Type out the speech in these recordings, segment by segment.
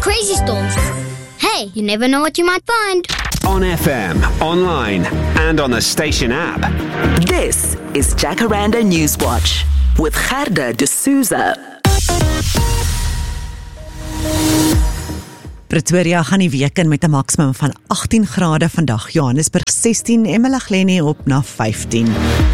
crazy storms. Hey, you never know what you might find. On FM, online, and on the station app. This is Jacaranda Newswatch with Gerda de Souza. Pretoria gaan die week in met 'n maksimum van 18 grade vandag. Johannesburg 16 en Emalageni op na 15.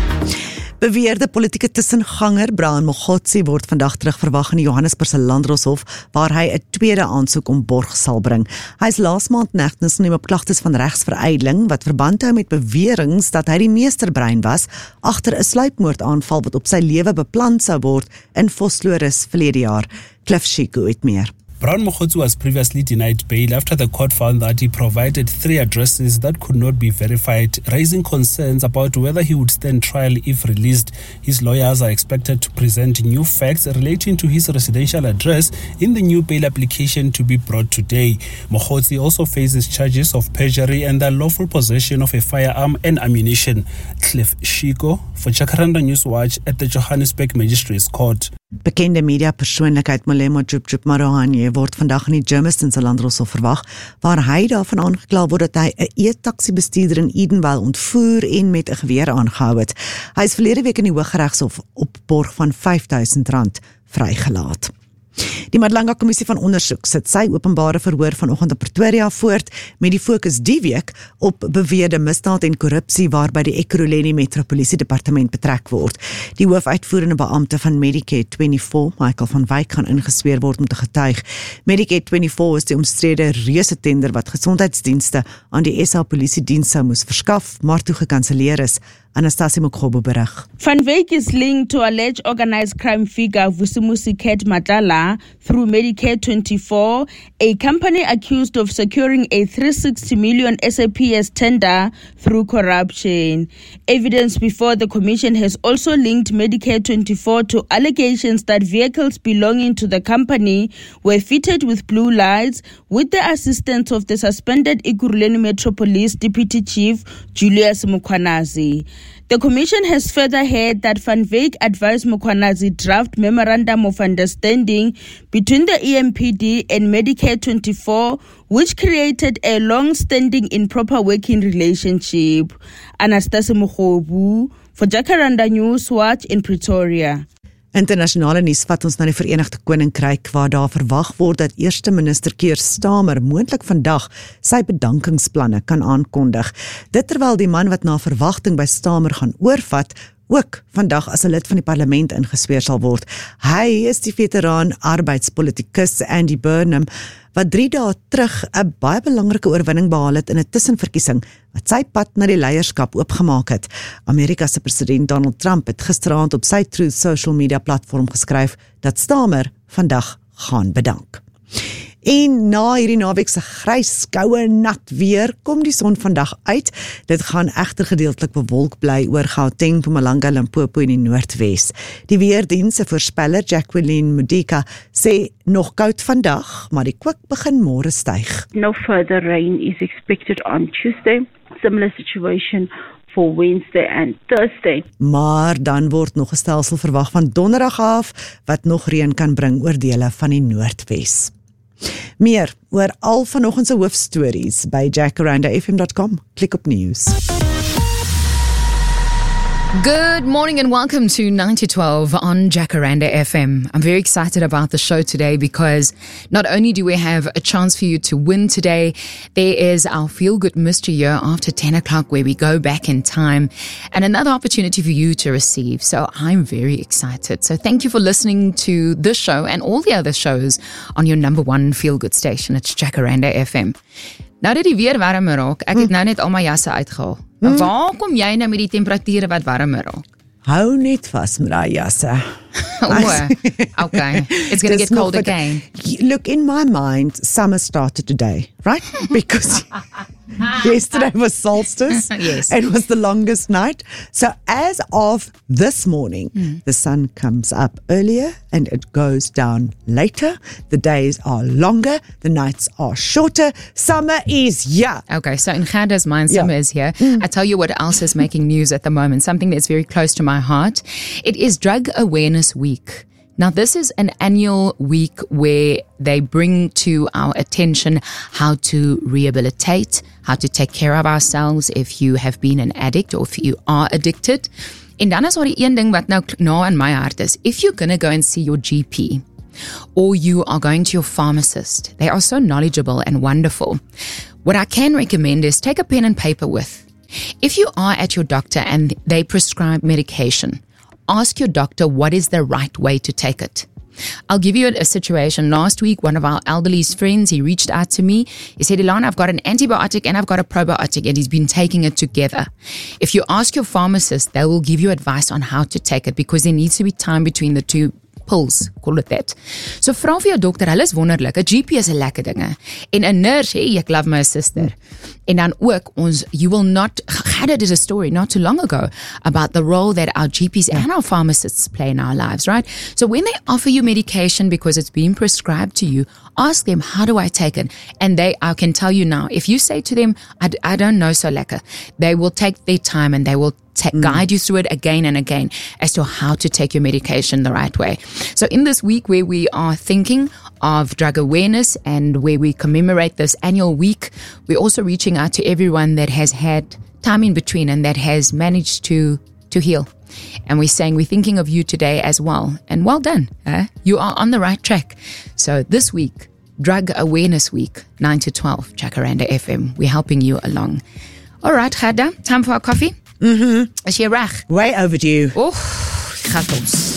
Beweerde politieke tussenganger Brian Mogotsi word vandag terug verwag in die Johannesburgse Landdroshof, waar hy 'n tweede aansoek om borg sal bring. Hy is laas maand in hegtenis geneem op klagtes van regsverydeling wat verband hou met beweringe dat hy die meesterbrein was agter 'n sluipmoordaanval wat op sy lewe beplan sou word in Vosloorus verlede jaar. Cliff Shiko het meer. Brian Mogotsi was previously denied bail after the court found that he provided 3 addresses that could not be verified, raising concerns about whether he would stand trial if released. His lawyers are expected to present new facts relating to his residential address in the new bail application to be brought today. Mogotsi also faces charges of perjury and the lawful possession of a firearm and ammunition. Cliff Shiko for Jacaranda Newswatch at the Johannesburg Magistrates Court. Bekende mediapersoonlikheid Molemo Jupjup Marohanye word vandag in die Germiston se Landdroshof verwag, waar hy daarvan aangekla word dat hy 'n e-taxi bestuurder in Edenvale ontvoer en met 'n geweer aangehou het. Hy is verlede week in die Hooggeregshof op borg van R5,000 vrygelaat. Die Madlanga Kommissie van Ondersoek sit sy openbare verhoor vanoggend in Pretoria voort met die fokus die week op beweerde misdaad en korrupsie waarby die Ekurhuleni Metropolisie Departement betrek word. Die hoofuitvoerende beampte van Medicare 24, Michael van Wyk, gaan ingesweer word om te getuig. Medicare 24 is die omstrede reuse tender wat gesondheidsdienste aan die SA Polisie diens sou moes verskaf, maar toe gekanselleer is. Anastasia Mokgobo berig. Van Wyk is linked to alleged organized crime figure Vusimusi Ket Matala through Medicare 24, a company accused of securing a 360 million SAPS tender through corruption. Evidence before the commission has also linked Medicare 24 to allegations that vehicles belonging to the company were fitted with blue lights with the assistance of the suspended Ekurhuleni Metro Police Deputy Chief Julius Mukwanazi. The commission has further heard that Van Wyk advised Mukwanazi draft memorandum of understanding between the EMPD and Medicare 24, which created a long-standing improper working relationship. Anastasia Mokgobo for Jacaranda Newswatch in Pretoria. Internasionale nuus vat ons na die Verenigde Koninkryk, waar daar verwag word dat Eerste Minister Keir Starmer moontlik vandag sy bedankingsplanne kan aankondig. Dit terwyl die man wat na verwagting by Starmer gaan oorvat, ook vandag as 'n lid van die parlement ingesweer sal word. Hy is die veteraan arbeidspolitikus Andy Burnham, wat 3 dae terug 'n baie belangrike oorwinning behaal het in 'n tussenverkiesing wat sy pad na die leierskap oopgemaak het. Amerika se president Donald Trump het gisteraand op sy Truth social media platform geskryf dat Starmer vandag gaan bedank. En na hierdie naweek se grys, koue, nat weer, kom die son vandag uit. Dit gaan egter gedeeltelik bewolk bly oor Gauteng, Mpumalanga, Limpopo en die Noordwes. Die weerdiens se voorspeller Jacqueline Mudika sê nog koud vandag, maar die kwik begin môre styg. No further rain is expected on Tuesday. Similar situation for Wednesday and Thursday. Maar dan word nog 'n stelsel verwag van donderdag af, wat nog reën kan bring oor dele van die Noordwes. Meer oor al vanoggend se hoofstories by jacarandafm.com. Klik op nuus. Good morning and welcome to 9 to 12 on Jacaranda FM. I'm very excited about the show today because not only do we have a chance for you to win today, there is our Feel Good Mystery Year after 10 o'clock where we go back in time and another opportunity for you to receive. So I'm very excited. So thank you for listening to this show and all the other shows on your number one Feel Good station. It's Jacaranda FM. Nou dat die weer warmer raak, ek het nou net al my jasse uitgehaal. Waar kom jy nou met die temperature wat warmer raak? Hou net vas met daai jasse. Okay. It's going to get cold again. Look, in my mind, summer started today, right? Because yesterday was solstice. Yes. It was the longest night. So as of this morning, the sun comes up earlier and it goes down later. The days are longer. The nights are shorter. Summer is here. Okay, so in Gerda's mind, summer is here. I tell you what else is making news at the moment, something that's very close to my heart. It is Drug Awareness Week. Now, this is an annual week where they bring to our attention how to rehabilitate, how to take care of ourselves if you have been an addict or if you are addicted. En dan is daar die een ding wat nou na in my hart is. If you're going to go and see your GP or you are going to your pharmacist, they are so knowledgeable and wonderful. What I can recommend is take a pen and paper with. If you are at your doctor and they prescribe medication, ask your doctor what is the right way to take it. I'll give you a situation. Last week, one of our elderly friends, he reached out to me. He said, Ilana, I've got an antibiotic and I've got a probiotic, and he's been taking it together. If you ask your pharmacist, they will give you advice on how to take it, because there needs to be time between the two pills, call it that. So vra vir jou dokter, hulle is wonderlik. 'n GP is 'n lekker dinge. En 'n nurse, hey, ek love my sister. En dan ook ons, you will not, Gerda did a story not too long ago about the role that our GPs and our pharmacists play in our lives, right? So when they offer you medication because it's being prescribed to you, ask them, how do I take it? And I can tell you now, if you say to them, I don't know so lekker, they will take their time and they will guide you through it again and again as to how to take your medication the right way. So in this week where we are thinking of drug awareness and where we commemorate this annual week, we're also reaching out to everyone that has had time in between and that has managed to heal. And we're saying we're thinking of you today as well. And well done. You are on the right track. So this week, Drug Awareness Week, 9 to 12, Jacaranda FM. We're helping you along. All right, Gerda, time for our coffee? Is jy reg? Way overdue. Oh, gat ons.